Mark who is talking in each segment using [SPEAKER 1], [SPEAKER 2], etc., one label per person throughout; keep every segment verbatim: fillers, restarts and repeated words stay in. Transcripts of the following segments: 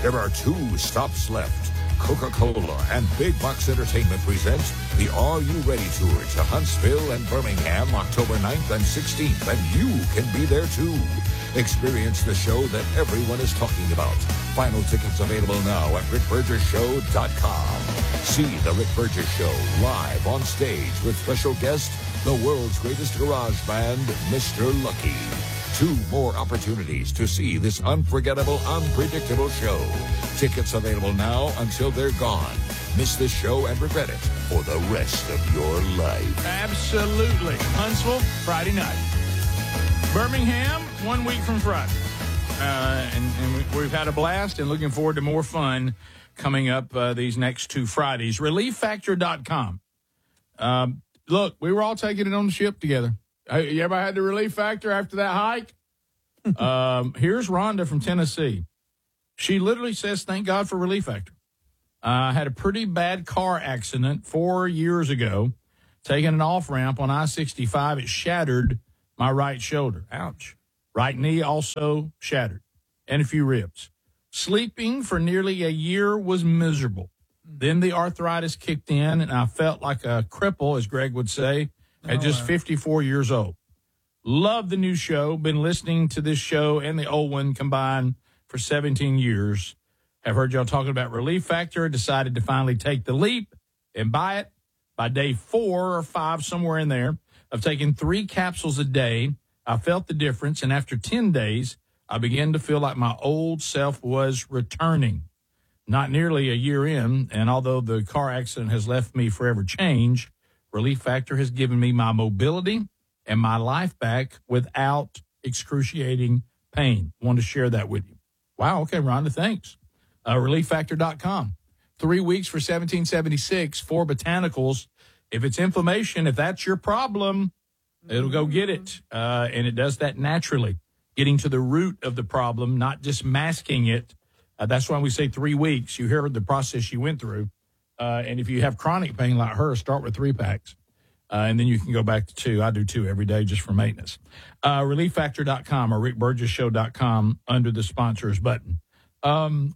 [SPEAKER 1] There are two stops left. Coca-Cola and Big Box Entertainment presents the Are You Ready Tour to Huntsville and Birmingham, October ninth and sixteenth, and you can be there too. Experience the show that everyone is talking about. Final tickets available now at rick burgess show dot com. See the Rick Burgess Show live on stage with special guest, the world's greatest garage band, Mister Lucky. Two more opportunities to see this unforgettable, unpredictable show. Tickets available now until they're gone. Miss this show and regret it for the rest of your life.
[SPEAKER 2] Absolutely. Huntsville, Friday night. Birmingham, one week from Friday. Uh, and, and we've had a blast and looking forward to more fun coming up uh, these next two Fridays. relief factor dot com. Um, look, we were all taking it on the ship together. You ever had the relief factor after that hike? um, here's Rhonda from Tennessee. She literally says, thank God for Relief Factor. I uh, had a pretty bad car accident four years ago. Taking an off-ramp on I sixty-five, it shattered my right shoulder. Ouch. Right knee also shattered, and a few ribs. Sleeping for nearly a year was miserable. Then the arthritis kicked in, and I felt like a cripple, as Greg would say, at oh, just fifty-four years old. Love the new show. Been listening to this show and the old one combined for seventeen years. Have heard y'all talking about Relief Factor. Decided to finally take the leap and buy it. By day four or five, somewhere in there, of taking three capsules a day, I felt the difference. And after ten days, I began to feel like my old self was returning. Not nearly a year in, and although the car accident has left me forever changed, Relief Factor has given me my mobility and my life back without excruciating pain. I wanted to share that with you. Wow, okay, Rhonda, thanks. Uh, relief factor dot com. Three weeks for seventeen seventy-six, four botanicals. If it's inflammation, if that's your problem, it'll go get it. Uh, and it does that naturally, getting to the root of the problem, not just masking it. Uh, that's why we say three weeks. You hear the process you went through. Uh, and if you have chronic pain like her, start with three packs. Uh, and then you can go back to two. I do two every day just for maintenance. Uh, relief factor dot com or rick burgess show dot com under the sponsors button. Um,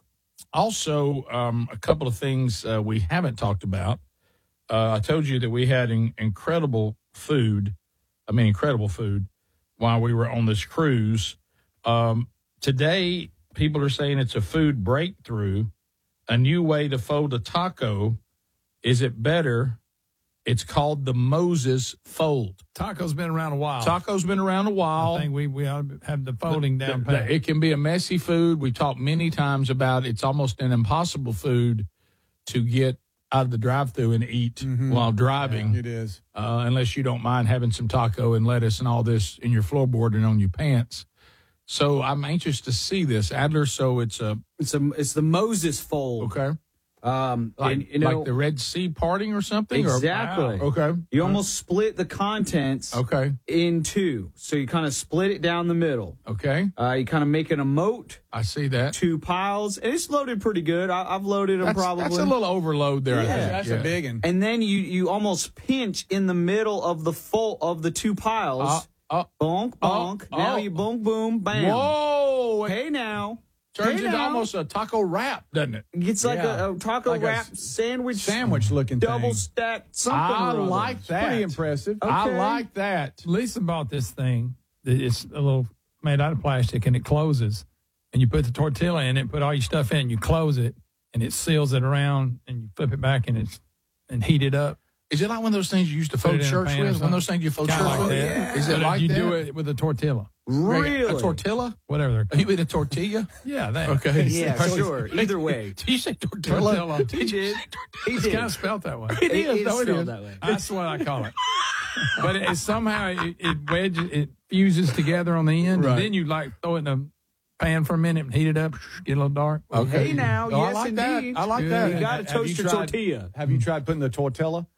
[SPEAKER 2] also, um, a couple of things uh, we haven't talked about. Uh, I told you that we had in, incredible food. I mean, incredible food while we were on this cruise. Um, today, people are saying it's a food breakthrough. A new way to fold a taco. Is it better? It's called the Moses Fold.
[SPEAKER 3] Taco's been around a while.
[SPEAKER 2] Taco's been around a while.
[SPEAKER 3] I think we, we ought to have the folding
[SPEAKER 2] the,
[SPEAKER 3] down
[SPEAKER 2] the,
[SPEAKER 3] pat.
[SPEAKER 2] It can be a messy food. We talked many times about it's almost an impossible food to get out of the drive-thru and eat mm-hmm. while driving.
[SPEAKER 3] Yeah, it is.
[SPEAKER 2] Uh, unless you don't mind having some taco and lettuce and all this in your floorboard and on your pants. So I'm anxious to see this, Adler. So it's a
[SPEAKER 4] it's a it's the Moses Fold.
[SPEAKER 2] Okay.
[SPEAKER 4] Um,
[SPEAKER 2] like,
[SPEAKER 4] and, you know,
[SPEAKER 2] like the Red Sea parting or something?
[SPEAKER 4] Exactly.
[SPEAKER 2] Or, wow. Okay.
[SPEAKER 4] You almost split the contents
[SPEAKER 2] okay.
[SPEAKER 4] in two. So you kind of split it down the middle.
[SPEAKER 2] Okay.
[SPEAKER 4] Uh, you kind of make it a moat.
[SPEAKER 2] I see that.
[SPEAKER 4] Two piles. And it's loaded pretty good. I, I've loaded them
[SPEAKER 2] that's,
[SPEAKER 4] probably.
[SPEAKER 2] That's a little overload there,
[SPEAKER 4] yeah.
[SPEAKER 2] I think.
[SPEAKER 3] That's
[SPEAKER 2] yeah.
[SPEAKER 3] a big one.
[SPEAKER 4] And then you, you almost pinch in the middle of the full of the two piles.
[SPEAKER 2] Uh, uh,
[SPEAKER 4] bonk, bonk.
[SPEAKER 2] Uh,
[SPEAKER 4] now
[SPEAKER 2] oh.
[SPEAKER 4] you boom, boom, bam.
[SPEAKER 2] Whoa.
[SPEAKER 4] Hey, now.
[SPEAKER 2] Turns
[SPEAKER 4] hey
[SPEAKER 2] into
[SPEAKER 4] now.
[SPEAKER 2] almost a taco wrap, doesn't it?
[SPEAKER 4] It's like
[SPEAKER 3] yeah.
[SPEAKER 4] a, a taco
[SPEAKER 3] like
[SPEAKER 4] wrap
[SPEAKER 3] a
[SPEAKER 4] sandwich.
[SPEAKER 3] Sandwich looking
[SPEAKER 4] double
[SPEAKER 3] thing.
[SPEAKER 4] stacked something.
[SPEAKER 2] I
[SPEAKER 4] or other.
[SPEAKER 2] like that.
[SPEAKER 3] Pretty impressive.
[SPEAKER 4] Okay.
[SPEAKER 2] I like that.
[SPEAKER 3] Lisa bought this thing. It's a little made out of plastic, and it closes. And you put the tortilla in it, put all your stuff in, and you close it, and it seals it around, and you flip it back, and it's and heat it up.
[SPEAKER 2] Is it like one of those things you used to fold shirts with? One of those things you fold shirts
[SPEAKER 3] like
[SPEAKER 2] with?
[SPEAKER 3] That.
[SPEAKER 2] Yeah. Is it
[SPEAKER 3] but
[SPEAKER 2] like
[SPEAKER 3] you
[SPEAKER 2] that?
[SPEAKER 3] do it with a tortilla.
[SPEAKER 4] Really?
[SPEAKER 2] A tortilla?
[SPEAKER 3] Whatever they're called.
[SPEAKER 2] You mean a tortilla?
[SPEAKER 3] Yeah, that.
[SPEAKER 2] Okay.
[SPEAKER 4] Yeah, sure. Either way.
[SPEAKER 2] Did you say tortilla?
[SPEAKER 3] Tortilla.
[SPEAKER 4] He did. He
[SPEAKER 3] It's
[SPEAKER 4] did.
[SPEAKER 3] kind of spelled that way.
[SPEAKER 2] It is.
[SPEAKER 4] It
[SPEAKER 2] No,
[SPEAKER 4] is
[SPEAKER 2] it
[SPEAKER 4] spelled
[SPEAKER 2] is.
[SPEAKER 4] that way.
[SPEAKER 3] That's what I call it. But it, it somehow it, it wedges, it fuses together on the end,
[SPEAKER 2] Right.
[SPEAKER 3] and then you like throw it in a pan for a minute and heat it up, get a little dark.
[SPEAKER 2] Okay.
[SPEAKER 4] Hey now,
[SPEAKER 2] Oh,
[SPEAKER 4] yes
[SPEAKER 2] I like
[SPEAKER 4] indeed.
[SPEAKER 2] that. I like
[SPEAKER 3] Good.
[SPEAKER 2] that.
[SPEAKER 4] You got to
[SPEAKER 5] Have
[SPEAKER 4] toast
[SPEAKER 5] you
[SPEAKER 4] your
[SPEAKER 5] tried-
[SPEAKER 4] tortilla.
[SPEAKER 5] Have you tried putting the tortilla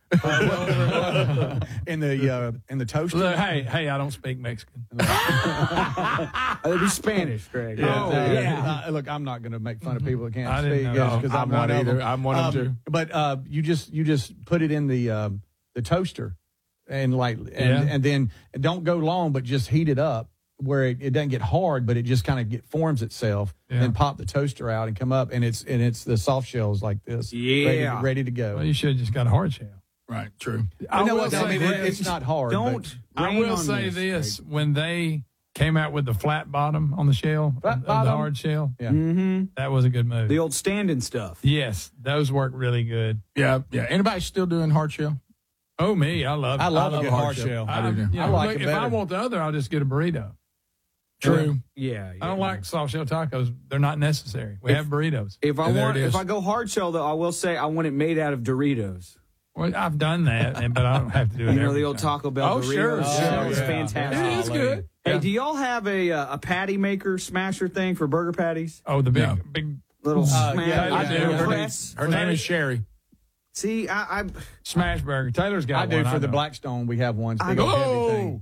[SPEAKER 5] in the uh, in the toaster?
[SPEAKER 3] Look, hey, hey, I don't speak Mexican.
[SPEAKER 4] It'd be Spanish, Greg.
[SPEAKER 5] Yeah,
[SPEAKER 4] Oh,
[SPEAKER 5] uh,
[SPEAKER 4] yeah.
[SPEAKER 5] uh, look, I'm not going to make fun of people that can't
[SPEAKER 3] I didn't
[SPEAKER 5] speak
[SPEAKER 3] know.
[SPEAKER 5] because
[SPEAKER 2] No,
[SPEAKER 5] I'm,
[SPEAKER 2] I'm
[SPEAKER 5] one
[SPEAKER 2] not
[SPEAKER 5] of
[SPEAKER 2] either.
[SPEAKER 5] them.
[SPEAKER 2] I'm one of them
[SPEAKER 5] Um,
[SPEAKER 2] too.
[SPEAKER 5] But uh, you just you just put it in the um, the toaster and like and,
[SPEAKER 3] Yeah.
[SPEAKER 5] and then don't go long, but just heat it up where it, it doesn't get hard, but it just kind of get forms itself.
[SPEAKER 3] Yeah.
[SPEAKER 5] Then pop the toaster out and come up, and it's and it's the soft shells like this, ready,
[SPEAKER 4] Yeah.
[SPEAKER 5] ready to go.
[SPEAKER 3] Well, you should have just got a hard shell.
[SPEAKER 2] Right, true.
[SPEAKER 3] I
[SPEAKER 5] know
[SPEAKER 3] will
[SPEAKER 5] what? I
[SPEAKER 3] say
[SPEAKER 5] mean, it,
[SPEAKER 3] this.
[SPEAKER 5] it's not hard.
[SPEAKER 4] Don't.
[SPEAKER 5] but-
[SPEAKER 3] I
[SPEAKER 4] rain
[SPEAKER 3] will
[SPEAKER 4] on
[SPEAKER 3] say
[SPEAKER 4] this.
[SPEAKER 3] this: when they came out with the flat bottom on the shell,
[SPEAKER 5] Flat
[SPEAKER 3] of the
[SPEAKER 5] bottom.
[SPEAKER 3] hard shell,
[SPEAKER 5] Yeah.
[SPEAKER 4] Mm-hmm.
[SPEAKER 3] that was a good move.
[SPEAKER 4] The old standing stuff.
[SPEAKER 3] Yes, those work really good.
[SPEAKER 2] Yeah, yeah. Anybody still doing hard shell?
[SPEAKER 3] Oh, me, I love.
[SPEAKER 5] I love a good hard shell.
[SPEAKER 3] I,
[SPEAKER 2] I do, too.
[SPEAKER 3] you
[SPEAKER 5] I
[SPEAKER 3] know,
[SPEAKER 5] like
[SPEAKER 3] look,
[SPEAKER 5] it
[SPEAKER 3] if I
[SPEAKER 5] better.
[SPEAKER 3] want the other, I'll just get a burrito.
[SPEAKER 2] True.
[SPEAKER 4] Yeah, yeah.
[SPEAKER 3] I don't like soft shell tacos; they're not necessary. We
[SPEAKER 4] If-
[SPEAKER 3] have burritos.
[SPEAKER 4] If I
[SPEAKER 2] And there
[SPEAKER 4] want,
[SPEAKER 2] it is.
[SPEAKER 4] if I go hard shell though, I will say I want it made out of Doritos.
[SPEAKER 3] Well, I've done that, and, but I don't have to do it.
[SPEAKER 4] You know
[SPEAKER 3] every
[SPEAKER 4] the old
[SPEAKER 3] time.
[SPEAKER 4] Taco Bell
[SPEAKER 2] Oh,
[SPEAKER 4] Doritos.
[SPEAKER 2] sure,
[SPEAKER 4] Oh,
[SPEAKER 2] sure,
[SPEAKER 4] it's
[SPEAKER 5] yeah.
[SPEAKER 4] fantastic.
[SPEAKER 2] It is good.
[SPEAKER 4] Hey,
[SPEAKER 2] Yeah.
[SPEAKER 4] do y'all have a uh, a patty maker smasher thing for burger patties?
[SPEAKER 3] Oh, the big,
[SPEAKER 2] Yeah.
[SPEAKER 3] big.
[SPEAKER 4] Little
[SPEAKER 5] Uh,
[SPEAKER 4] smash.
[SPEAKER 5] yeah,
[SPEAKER 2] I do.
[SPEAKER 5] yeah.
[SPEAKER 2] Her, name,
[SPEAKER 4] press.
[SPEAKER 2] her name is Sherry.
[SPEAKER 4] See, I, I
[SPEAKER 3] Smash burger. Taylor's got
[SPEAKER 5] I do
[SPEAKER 3] one.
[SPEAKER 5] for the
[SPEAKER 3] know.
[SPEAKER 5] Blackstone. We have one.
[SPEAKER 4] I
[SPEAKER 5] Big
[SPEAKER 4] know.
[SPEAKER 5] old heavy thing.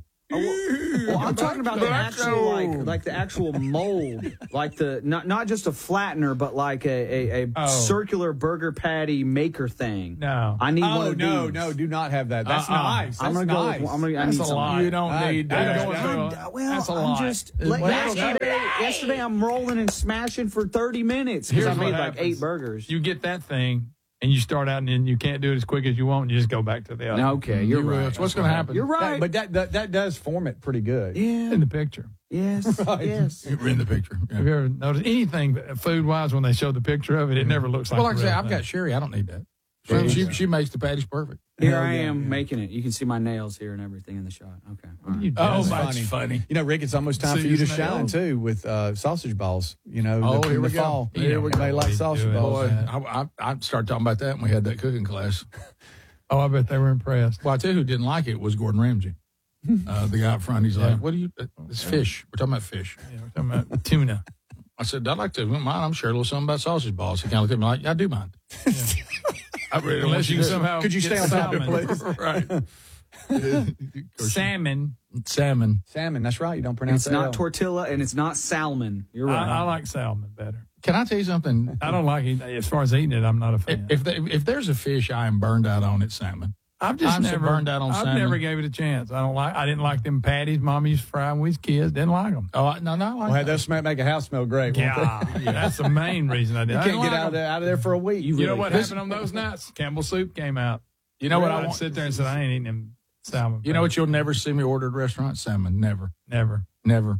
[SPEAKER 4] well, I'm talking about the actual like like the actual mold, like the not not just a flattener, but like a a, a
[SPEAKER 3] Oh.
[SPEAKER 4] circular burger patty maker thing.
[SPEAKER 3] No.
[SPEAKER 4] I need one
[SPEAKER 5] Oh
[SPEAKER 4] of
[SPEAKER 5] no,
[SPEAKER 4] these.
[SPEAKER 5] no, do not have that. That's
[SPEAKER 3] Uh-uh.
[SPEAKER 5] nice. That's
[SPEAKER 4] I'm gonna go.
[SPEAKER 5] nice.
[SPEAKER 4] With, I'm gonna. I
[SPEAKER 3] That's
[SPEAKER 4] need
[SPEAKER 3] a
[SPEAKER 4] some.
[SPEAKER 3] lot.
[SPEAKER 2] You don't
[SPEAKER 3] I-
[SPEAKER 2] need
[SPEAKER 3] I
[SPEAKER 2] that.
[SPEAKER 3] don't
[SPEAKER 4] I'm-
[SPEAKER 3] know.
[SPEAKER 4] well,
[SPEAKER 3] That's a
[SPEAKER 4] I'm
[SPEAKER 3] lot.
[SPEAKER 4] just
[SPEAKER 3] It's
[SPEAKER 4] like,
[SPEAKER 3] way
[SPEAKER 4] yesterday. Yesterday, I'm rolling and smashing for thirty minutes because I
[SPEAKER 3] Here's
[SPEAKER 4] made
[SPEAKER 3] what
[SPEAKER 4] like
[SPEAKER 3] happens.
[SPEAKER 4] eight burgers.
[SPEAKER 3] You get that thing, and you start out, and then you can't do it as quick as you want, and you just go back to the other.
[SPEAKER 4] Okay, you're
[SPEAKER 2] You will.
[SPEAKER 4] right.
[SPEAKER 2] It's what's going to happen.
[SPEAKER 4] You're
[SPEAKER 5] That-
[SPEAKER 4] right.
[SPEAKER 5] but that, that that does form it pretty good.
[SPEAKER 4] yeah.
[SPEAKER 3] in the picture.
[SPEAKER 4] Yes.
[SPEAKER 5] Right.
[SPEAKER 4] Yes.
[SPEAKER 2] We're in the picture. Yeah.
[SPEAKER 3] Have you ever noticed anything food wise when they show the picture of it? It never looks like.
[SPEAKER 2] Well, like I
[SPEAKER 3] the
[SPEAKER 2] say,
[SPEAKER 3] real
[SPEAKER 2] I've
[SPEAKER 3] thing.
[SPEAKER 2] got Sherry. I don't need that.
[SPEAKER 5] There you
[SPEAKER 2] She,
[SPEAKER 5] go.
[SPEAKER 2] she makes the patties perfect.
[SPEAKER 4] Here
[SPEAKER 5] Hell
[SPEAKER 4] I
[SPEAKER 5] yeah,
[SPEAKER 4] am
[SPEAKER 5] yeah.
[SPEAKER 4] making it. You can see my nails here and everything in the shot. Okay. All right.
[SPEAKER 3] You
[SPEAKER 2] Oh,
[SPEAKER 3] just-
[SPEAKER 2] that's funny.
[SPEAKER 5] You know, Rick, it's almost time
[SPEAKER 3] See
[SPEAKER 5] for you to
[SPEAKER 3] his
[SPEAKER 5] shine
[SPEAKER 3] nails.
[SPEAKER 5] too with uh, sausage balls. You know,
[SPEAKER 2] Oh,
[SPEAKER 5] the,
[SPEAKER 2] here
[SPEAKER 5] in
[SPEAKER 2] we
[SPEAKER 5] the
[SPEAKER 2] go.
[SPEAKER 5] fall.
[SPEAKER 2] Here we go.
[SPEAKER 5] They like
[SPEAKER 3] He's
[SPEAKER 5] sausage
[SPEAKER 3] doing
[SPEAKER 5] balls.
[SPEAKER 2] Boy,
[SPEAKER 3] that.
[SPEAKER 2] I, I, I started talking about that when we had that cooking class.
[SPEAKER 3] Oh, I bet they were impressed.
[SPEAKER 2] Well, I tell you who didn't like it was Gordon Ramsay. Uh, the guy up front, he's
[SPEAKER 3] Yeah.
[SPEAKER 2] like, what do you, uh, it's fish. We're talking about fish.
[SPEAKER 3] You know, we're talking about tuna.
[SPEAKER 2] I said, I'd like to, mind, I'm sure a little something about sausage balls. He kind of looked at me like, yeah, I do mind. I really
[SPEAKER 3] Unless you can
[SPEAKER 2] do.
[SPEAKER 3] somehow
[SPEAKER 5] Could you
[SPEAKER 3] get
[SPEAKER 5] stay on top of it,
[SPEAKER 3] salmon.
[SPEAKER 2] Right.
[SPEAKER 3] Salmon.
[SPEAKER 2] Salmon.
[SPEAKER 5] Salmon. That's right. You don't
[SPEAKER 4] And
[SPEAKER 5] pronounce
[SPEAKER 4] it's
[SPEAKER 5] the
[SPEAKER 4] not
[SPEAKER 5] L.
[SPEAKER 4] tortilla and it's not salmon. You're right.
[SPEAKER 3] I, I like salmon better.
[SPEAKER 2] Can I tell you something?
[SPEAKER 3] I don't like it. As far as eating it, I'm not a fan.
[SPEAKER 2] If, if, if there's a fish I am burned out on, it's salmon.
[SPEAKER 3] I've just
[SPEAKER 2] I'm so
[SPEAKER 3] never
[SPEAKER 2] burned out on
[SPEAKER 3] I've
[SPEAKER 2] salmon.
[SPEAKER 3] never gave it a chance. I don't like. I didn't like them patties Mama used to fry when we was kids. Didn't like them.
[SPEAKER 2] Oh, I- no, no. I like
[SPEAKER 5] Well, hey,
[SPEAKER 2] that.
[SPEAKER 5] those smell, make a house smell great. won't
[SPEAKER 3] Yeah, that's the main reason I did.
[SPEAKER 5] they?
[SPEAKER 3] I
[SPEAKER 5] You
[SPEAKER 3] didn't
[SPEAKER 5] can't get
[SPEAKER 3] like
[SPEAKER 5] out of,
[SPEAKER 3] them.
[SPEAKER 5] there, out of there for a week.
[SPEAKER 3] You know what
[SPEAKER 2] This-
[SPEAKER 3] happened on those nights? Campbell soup came out.
[SPEAKER 2] You know what I
[SPEAKER 3] I'd
[SPEAKER 2] want?
[SPEAKER 3] sit there and said, I ain't eating them salmon.
[SPEAKER 2] You know what
[SPEAKER 3] patties.
[SPEAKER 2] you'll never see me order at a restaurant? Salmon. Never.
[SPEAKER 3] Never.
[SPEAKER 2] Never.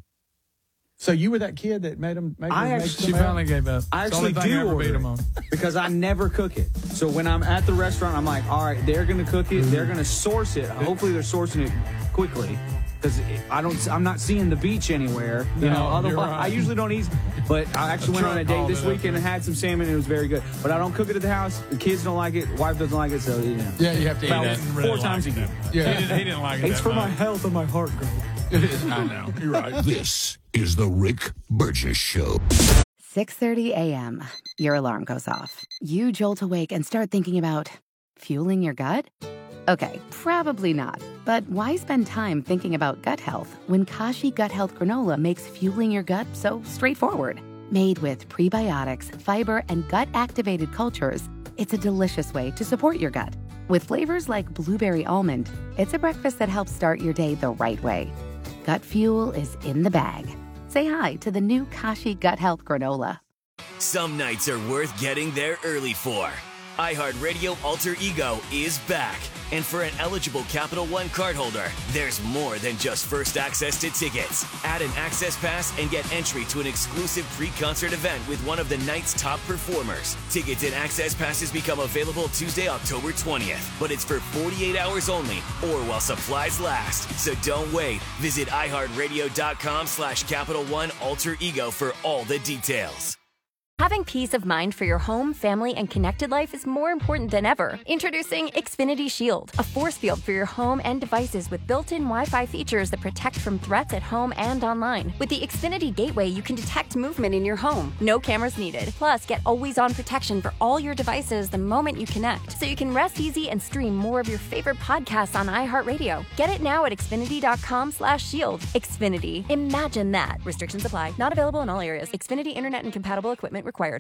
[SPEAKER 5] So you were that kid that made them. Made
[SPEAKER 4] I
[SPEAKER 5] them
[SPEAKER 4] actually-
[SPEAKER 5] make
[SPEAKER 3] She
[SPEAKER 5] them out?
[SPEAKER 3] finally gave up.
[SPEAKER 4] I
[SPEAKER 3] It's the only
[SPEAKER 4] actually
[SPEAKER 3] thing
[SPEAKER 4] do
[SPEAKER 3] I ever
[SPEAKER 4] order
[SPEAKER 3] beat
[SPEAKER 4] it.
[SPEAKER 3] them on.
[SPEAKER 4] because I never cook it. So when I'm at the restaurant, I'm like, all right, they're going to cook it. They're going to source it. Hopefully, they're sourcing it quickly because I don't. I'm not seeing the beach anywhere. You
[SPEAKER 3] No,
[SPEAKER 4] know,
[SPEAKER 3] you're
[SPEAKER 4] otherwise
[SPEAKER 3] right.
[SPEAKER 4] I usually don't eat. But I actually
[SPEAKER 3] A
[SPEAKER 4] went on a
[SPEAKER 3] truck
[SPEAKER 4] date
[SPEAKER 3] hauled
[SPEAKER 4] this
[SPEAKER 3] it up
[SPEAKER 4] weekend and
[SPEAKER 3] there.
[SPEAKER 4] had some salmon. And it was very good. But I don't cook it at the house. The kids don't like it. Wife doesn't like it. So you know,
[SPEAKER 2] Yeah, you have to eat
[SPEAKER 4] about
[SPEAKER 2] that.
[SPEAKER 4] four
[SPEAKER 3] Really
[SPEAKER 4] times a
[SPEAKER 3] liked
[SPEAKER 4] year.
[SPEAKER 3] He,
[SPEAKER 2] Yeah.
[SPEAKER 3] didn't, he didn't like it.
[SPEAKER 4] It's
[SPEAKER 3] that
[SPEAKER 4] for my
[SPEAKER 3] much.
[SPEAKER 4] health and my heart, girl.
[SPEAKER 2] It is. I know. You're right.
[SPEAKER 1] This is the Rick Burgess Show.
[SPEAKER 6] six thirty a.m. Your alarm goes off. You jolt awake and start thinking about fueling your gut? Okay, probably not. But why spend time thinking about gut health when Kashi Gut Health Granola makes fueling your gut so straightforward? Made with prebiotics, fiber, and gut-activated cultures, it's a delicious way to support your gut. With flavors like blueberry almond, it's a breakfast that helps start your day the right way. Gut fuel is in the bag. Say hi to the new Kashi Gut Health Granola.
[SPEAKER 7] Some nights are worth getting there early for. iHeartRadio Alter Ego is back. And for an eligible Capital One cardholder, there's more than just first access to tickets. Add an access pass and get entry to an exclusive pre-concert event with one of the night's top performers. Tickets and access passes become available Tuesday, October twentieth. But it's for forty-eight hours only or while supplies last. So don't wait. Visit iHeartRadio.com slash Capital One Alter Ego for all the details.
[SPEAKER 8] Having peace of mind for your home, family, and connected life is more important than ever. Introducing Xfinity Shield, a force field for your home and devices with built-in Wi-Fi features that protect from threats at home and online. With the Xfinity Gateway, you can detect movement in your home. No cameras needed. Plus, get always-on protection for all your devices the moment you connect, so you can rest easy and stream more of your favorite podcasts on iHeartRadio. Get it now at Xfinity.com slash shield. Xfinity. Imagine that. Restrictions apply. Not available in all areas. Xfinity Internet and compatible equipment required.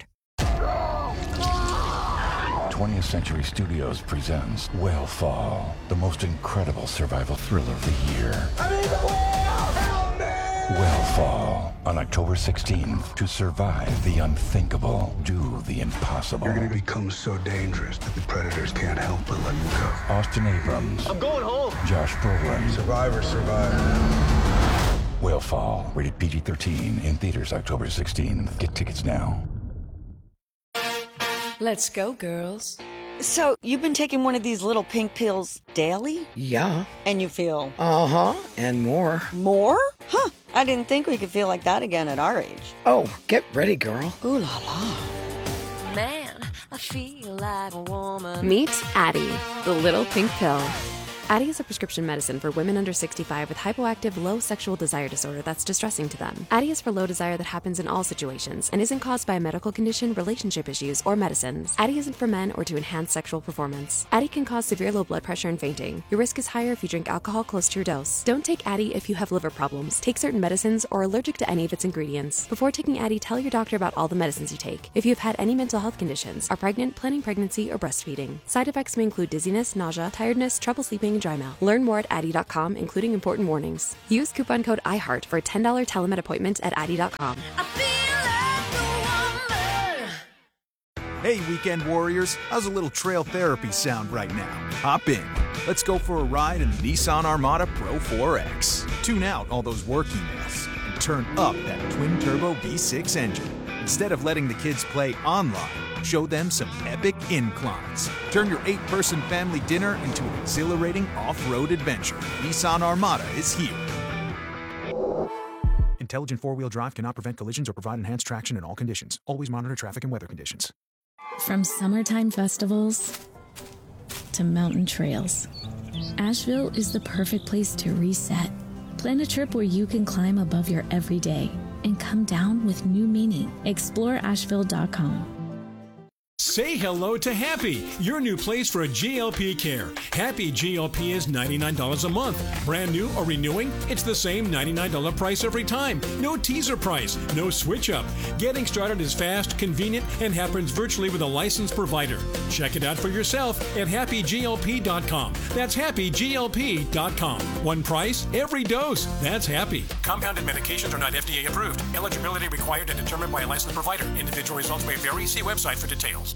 [SPEAKER 9] twentieth Century Studios presents Whale Fall, the most incredible survival thriller of the year.
[SPEAKER 10] I'm in the whale! Help me!
[SPEAKER 9] Wellfall on October sixteenth. To survive the unthinkable, do the impossible.
[SPEAKER 10] You're going to become so dangerous that the predators can't help but let you go.
[SPEAKER 9] Austin Abrams.
[SPEAKER 10] I'm going home.
[SPEAKER 9] Josh Brolin.
[SPEAKER 10] Survivor, survivor.
[SPEAKER 9] Wellfall, rated P G thirteen, in theaters October sixteenth. Get tickets now.
[SPEAKER 11] Let's go, girls. So, you've been taking one of these little pink pills daily?
[SPEAKER 12] Yeah.
[SPEAKER 11] And you feel?
[SPEAKER 12] Uh-huh, and more.
[SPEAKER 11] More? Huh, I didn't think we could feel like that again at our age.
[SPEAKER 12] Oh, get ready, girl.
[SPEAKER 11] Ooh la la.
[SPEAKER 13] Man, I feel like a woman. Meet Addie, the little pink pill. Addie is a prescription medicine for women under sixty-five with hypoactive low sexual desire disorder that's distressing to them. Addie is for low desire that happens in all situations and isn't caused by a medical condition, relationship issues, or medicines. Addie isn't for men or to enhance sexual performance. Addie can cause severe low blood pressure and fainting. Your risk is higher if you drink alcohol close to your dose. Don't take Addie if you have liver problems, take certain medicines, or are allergic to any of its ingredients. Before taking Addie, tell your doctor about all the medicines you take. If you have had any mental health conditions, are pregnant, planning pregnancy, or breastfeeding. Side effects may include dizziness, nausea, tiredness, trouble sleeping, and dry mouth. Learn more at Addie dot com, including important warnings. Use coupon code iHeart for a ten dollars telemed appointment at Addie dot com.
[SPEAKER 14] Hey, weekend warriors, how's a little trail therapy sound right now? Hop in. Let's go for a ride in the Nissan Armada Pro four X. Tune out all those work emails and turn up that twin-turbo V six engine. Instead of letting the kids play online, show them some epic inclines. Turn your eight-person family dinner into an exhilarating off-road adventure. Nissan Armada is here. Intelligent four-wheel drive cannot prevent collisions or provide enhanced traction in all conditions. Always monitor traffic and weather conditions.
[SPEAKER 15] From summertime festivals to mountain trails, Asheville is the perfect place to reset. Plan a trip where you can climb above your everyday and come down with new meaning. Explore Asheville dot com.
[SPEAKER 16] Say hello to Happy, your new place for a G L P care. Happy G L P is ninety-nine dollars a month. Brand new or renewing, it's the same ninety-nine dollars price every time. No teaser price, no switch up. Getting started is fast, convenient, and happens virtually with a licensed provider. Check it out for yourself at happy G L P dot com. That's happy G L P dot com. One price, every dose. That's Happy. Compounded medications are not F D A approved. Eligibility required and determined by a licensed provider. Individual results may vary. See website for details.